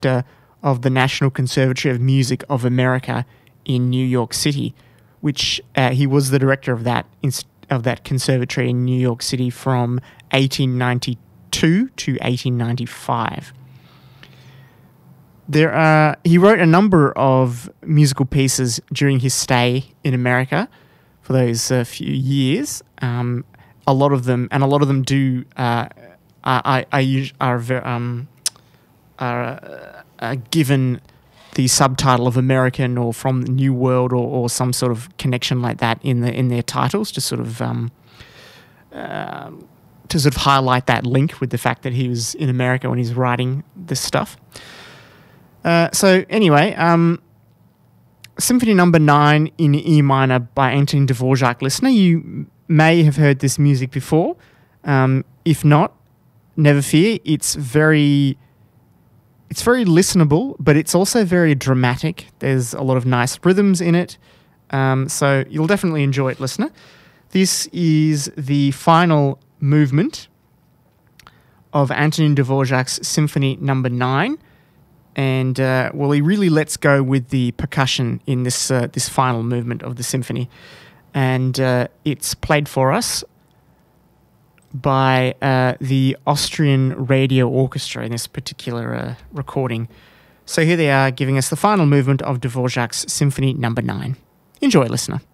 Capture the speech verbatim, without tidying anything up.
director of the National Conservatory of Music of America in New York City, which uh, he was the director of that inst- of that conservatory in New York City from eighteen ninety-two to eighteen ninety-five. There are, he wrote a number of musical pieces during his stay in America for those uh, few years. Um, a lot of them, and a lot of them do, uh, are, are, are, ver- um, are uh, uh, given the subtitle of American or from the New World or, or some sort of connection like that in the in their titles, to sort of um, uh, to sort of highlight that link with the fact that he was in America when he's writing this stuff. Uh, so anyway, um, Symphony Number Nine in E minor by Antonin Dvorak. Listener, you may have heard this music before. Um, if not, never fear. It's very, it's very listenable, but it's also very dramatic. There's a lot of nice rhythms in it, um, so you'll definitely enjoy it, listener. This is the final movement of Antonin Dvorak's Symphony Number Nine. And, uh, well, he really lets go with the percussion in this uh, this final movement of the symphony. And uh, it's played for us by uh, the Austrian Radio Orchestra in this particular uh, recording. So here they are giving us the final movement of Dvorak's Symphony Number Nine. Enjoy, listener.